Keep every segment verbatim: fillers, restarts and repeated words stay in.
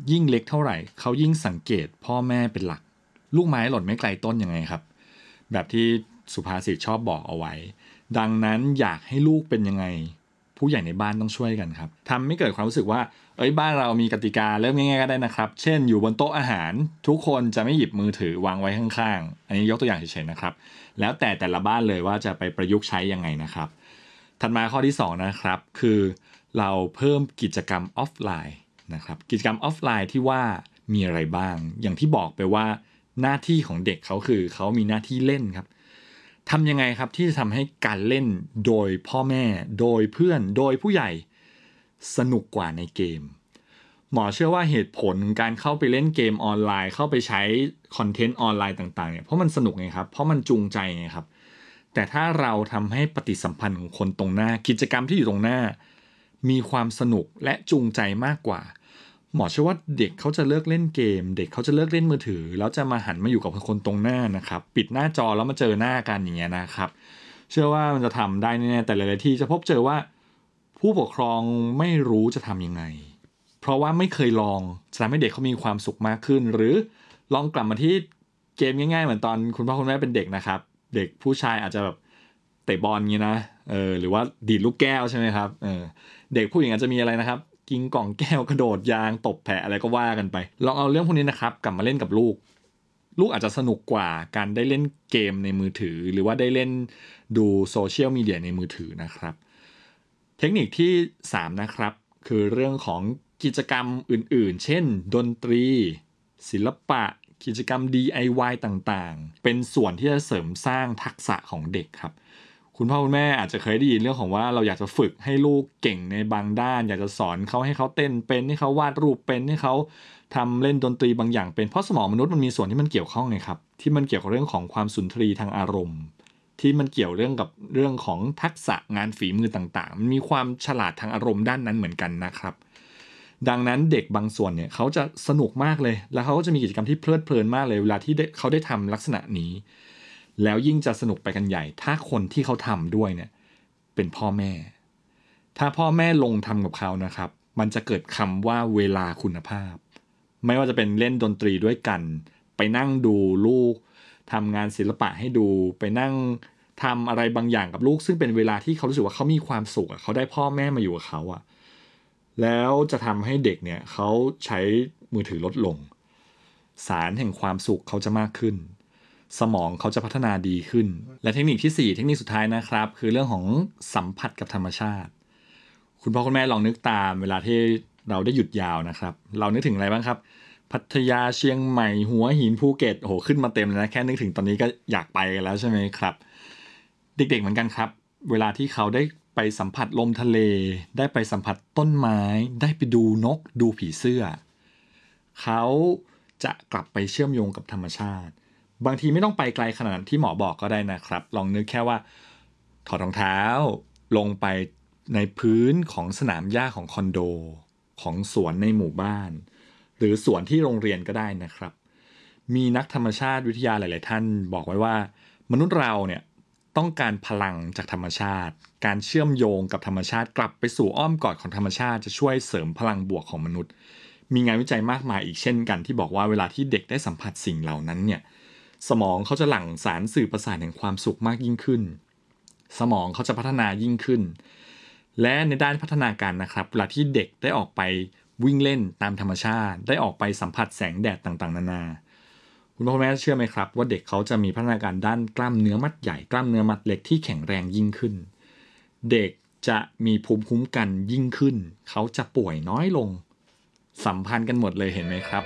ยิ่งเล็กเท่าไหร่เขายิ่งสังเกตพ่อแม่เป็นหลักลูกไม้หล่นไม่ไกลต้นยังไงครับแบบที่สุภาษิตชอบบอกเอาไว้ดังนั้นอยากให้ลูกเป็นยังไงผู้ใหญ่ในบ้านต้องช่วยกันครับทำให้เกิดความรู้สึกว่าเอ้ยบ้านเรามีกติกาเริ่มง่ายๆก็ได้นะครับเช่นอยู่บนโต๊ะอาหารทุกคนจะไม่หยิบมือถือวางไว้ข้างๆอันนี้ยกตัวอย่างเฉยๆนะครับแล้วแต่แต่ละบ้านเลยว่าจะไปประยุกต์ใช้ยังไงนะครับถัดมาข้อที่สองนะครับคือเราเพิ่มกิจกรรมออฟไลน์นะครับกิจกรรมออฟไลน์ที่ว่ามีอะไรบ้างอย่างที่บอกไปว่าหน้าที่ของเด็กเขาคือเขามีหน้าที่เล่นครับทำยังไงครับที่จะทำให้การเล่นโดยพ่อแม่โดยเพื่อนโดยผู้ใหญ่สนุกกว่าในเกมหมอเชื่อว่าเหตุผลการเข้าไปเล่นเกมออนไลน์เข้าไปใช้คอนเทนต์ออนไลน์ต่างๆเนี่ยเพราะมันสนุกไงครับเพราะมันจูงใจไงครับแต่ถ้าเราทำให้ปฏิสัมพันธ์ของคนตรงหน้ากิจกรรมที่อยู่ตรงหน้ามีความสนุกและจูงใจมากกว่าหมอเชื่อว่าเด็กเขาจะเลิกเล่นเกมเด็กเขาจะเลิกเล่นมือถือแล้วจะมาหันมาอยู่กับคนตรงหน้านะครับปิดหน้าจอแล้วมาเจอหน้ากันอย่างเงี้ยนะครับเชื่อว่ามันจะทำได้แน่ๆแต่หลายๆที่จะพบเจอว่าผู้ปกครองไม่รู้จะทำยังไงเพราะว่าไม่เคยลองจะทำให้เด็กเขามีความสุขมากขึ้นหรือลองกลับมาที่เกมง่ายๆเหมือนตอนคุณพ่อคุณแม่เป็นเด็กนะครับเด็กผู้ชายอาจจะแบบเตะบอลงี้นะเออหรือว่าดีดลูกแก้วใช่ไหมครับเออเด็กผู้หญิงอาจจะมีอะไรนะครับกินกล่องแก้วกระโดดยางตบแผะอะไรก็ว่ากันไปลองเอาเรื่องพวกนี้นะครับกลับมาเล่นกับลูกลูกอาจจะสนุกกว่าการได้เล่นเกมในมือถือหรือว่าได้เล่นดูโซเชียลมีเดียในมือถือนะครับเทคนิคที่สามนะครับคือเรื่องของกิจกรรมอื่นๆเช่นดนตรีศิลปะกิจกรรม ดี ไอ วาย ต่างๆเป็นส่วนที่จะเสริมสร้างทักษะของเด็กครับคุณพ่อคุณแม่อาจจะเคยได้ยินเรื่องของว่าเราอยากจะฝึกให้ลูกเก่งในบางด้านอยากจะสอนเขาให้เขาเต้นเป็นให้เขาวาดรูปเป็นให้เขาทำเล่นดนตรีบางอย่างเป็นเพราะสมองมนุษย์มันมีส่วนที่มันเกี่ยวข้องไงครับที่มันเกี่ยวกับเรื่องของความสุนทรีทางอารมณ์ที่มันเกี่ยวเรื่องกับเรื่องของทักษะงานฝีมือต่างๆมันมีความฉลาดทางอารมณ์ด้านนั้นเหมือนกันนะครับดังนั้นเด็กบางส่วนเนี่ยเขาจะสนุกมากเลยแล้วเขาก็จะมีกิจกรรมที่เพลิดเพลินมากเลยเวลาที่เขาได้ทำลักษณะนี้แล้วยิ่งจะสนุกไปกันใหญ่ถ้าคนที่เขาทำด้วยเนี่ยเป็นพ่อแม่ถ้าพ่อแม่ลงทำกับเขานะครับมันจะเกิดคำว่าเวลาคุณภาพไม่ว่าจะเป็นเล่นดนตรีด้วยกันไปนั่งดูลูกทำงานศิลปะให้ดูไปนั่งทำอะไรบางอย่างกับลูกซึ่งเป็นเวลาที่เขารู้สึกว่าเขามีความสุขเขาได้พ่อแม่มาอยู่กับเขาอะแล้วจะทำให้เด็กเนี่ยเขาใช้มือถือลดลงสารแห่งความสุขเขาจะมากขึ้นสมองเขาจะพัฒนาดีขึ้นและเทคนิคที่สี่เทคนิคสุดท้ายนะครับคือเรื่องของสัมผัสกับธรรมชาติคุณพ่อคุณแม่ลองนึกตามเวลาที่เราได้หยุดยาวนะครับเรานึกถึงอะไรบ้างครับพัทยาเชียงใหม่หัวหินภูเก็ตโอ้โหขึ้นมาเต็มเลยนะแค่นึกถึงตอนนี้ก็อยากไปกันแล้วใช่ไหมครับเด็กๆเหมือนกันครับเวลาที่เขาได้ไปสัมผัสลมทะเลได้ไปสัมผัสต้นไม้ได้ไปดูนกดูผีเสื้อเขาจะกลับไปเชื่อมโยงกับธรรมชาติบางทีไม่ต้องไปไกลขนาดที่หมอบอกก็ได้นะครับลองนึกแค่ว่าถอดรองเท้าลงไปในพื้นของสนามหญ้าของคอนโดของสวนในหมู่บ้านหรือสวนที่โรงเรียนก็ได้นะครับมีนักธรรมชาติวิทยาหลายๆท่านบอกไว้ว่ามนุษย์เราเนี่ยต้องการพลังจากธรรมชาติการเชื่อมโยงกับธรรมชาติกลับไปสู่อ้อมกอดของธรรมชาติจะช่วยเสริมพลังบวกของมนุษย์มีงานวิจัยมากมายอีกเช่นกันที่บอกว่าเวลาที่เด็กได้สัมผัสสิ่งเหล่านั้นเนี่ยสมองเขาจะหลั่งสารสื่อประสาทแห่งความสุขมากยิ่งขึ้นสมองเขาจะพัฒนายิ่งขึ้นและในด้านพัฒนาการนะครับเวลาที่เด็กได้ออกไปวิ่งเล่นตามธรรมชาติได้ออกไปสัมผัสแสงแดดต่างๆนานาคุณพ่อคุณแม่เชื่อไหมครับว่าเด็กเขาจะมีพัฒนาการด้านกล้ามเนื้อมัดใหญ่กล้ามเนื้อมัดเล็กที่แข็งแรงยิ่งขึ้นเด็กจะมีภูมิคุ้มกันยิ่งขึ้นเขาจะป่วยน้อยลงสัมพันธ์กันหมดเลยเห็นไหมครับ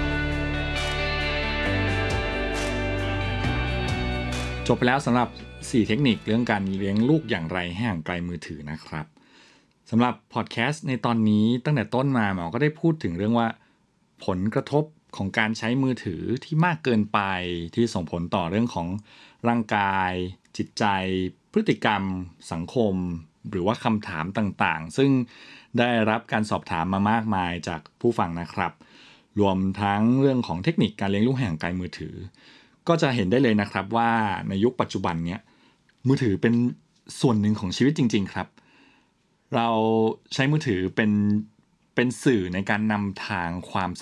จบไปแล้วสำหรับสี่เทคนิคเรื่องการเลี้ยงลูกอย่างไรให้ห่างไกลมือถือนะครับสำหรับพอดแคสต์ในตอนนี้ตั้งแต่ต้นมาหมอก็ได้พูดถึงเรื่องว่าผลกระทบของการใช้มือถือที่มากเกินไปที่ส่งผลต่อเรื่องของร่างกายจิตใจพฤติกรรมสังคมหรือว่าคำถามต่างๆซึ่งได้รับการสอบถามมามากมายจากผู้ฟังนะครับรวมทั้งเรื่องของเทคนิคการเลี้ยงลูกห่างไกลมือถือก็จะเห็นได้เลยนะครับว่าในยุคปัจจุบันเนี้ยมือถือเป็นส่วนหนึ่งของชีวิตจริงๆครับเราใช้มือถือเป็นเป็นสื่อในการนำทางความ